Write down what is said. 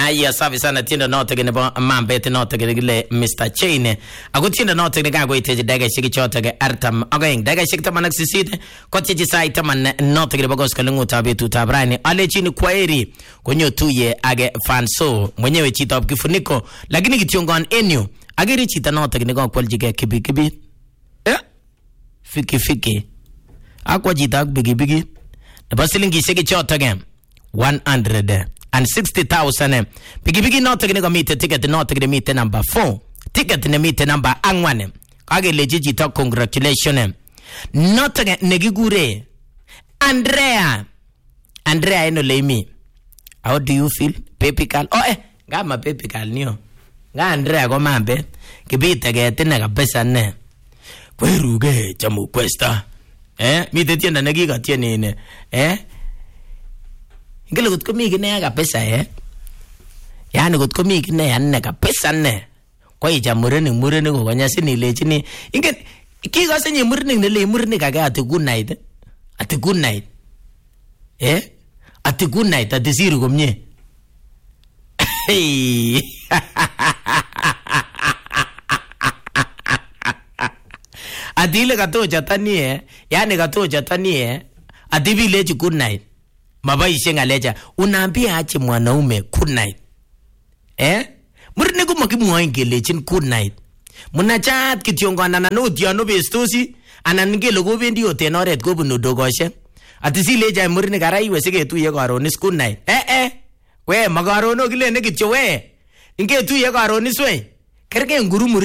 Aya safi sana tiendo noto nebo mambet noto kile Mr. Chain. Ako tiendo noto kile koite daga shiki choto ke artam. Again daga shiki taman sisite kote sai taman noto kile bagos kalungu tabetu tabrani. Ale chini kwaeri konyo tuye age fanso mwenyewe chita kifuniko lakini kitiongon enyu agiri chita noto kile kwa kwaljike kibi. Fiki. Akwa jita bigi. Nebo silingi shiki choto ke 160,000. Pigi noto kine komite ticket noto kine mite number 4. Ticket ne mite number 1. Kage leji to congratulations. Noto ne gigure Andrea eno leimi. How do you feel? Pepical. Gama pepical niyo. Nga Andrea ko mambe. Kibite getine kabisa ne. Kweruge chamu questa. Mite tienda ne giga tiene Ingele gut komi kine kabisa yani gut komi kine yanne kabisa ne kwa ija mureni ko konya sini lechini inge kikose nyi mureni ne mureni kage ati good night ati good night ati siru komnye ati ile katocha tani yani katocha tani ati village good night. Mabaishe ngalecha unaambia ache mwanaume good night. Murine kumwa ingelechin good night. Munachat kityongana na notiano bestosi anangelo gobendi otenoret kobunu dogoshe. Ati sileja murine karaiwe siketuye karon is good night. We magarono kile ne kityo we. Ingetuye karon is we. Kerge nguru